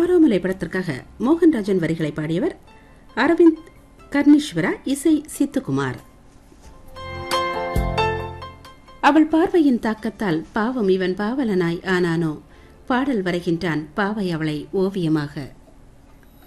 ஆரோமலை படத்திற்காக மோகன்ராஜன் வரிகளை பாடியவர் அரவிந்த் கர்ணீஸ்வரா, இசை சித்துக்குமார். அவள் பார்வையின் தாக்கத்தால் பாவம் இவன் பாவலனாய் ஆனானோ, பாடல் வரைகின்றான் பாவை அவளை ஓவியமாக.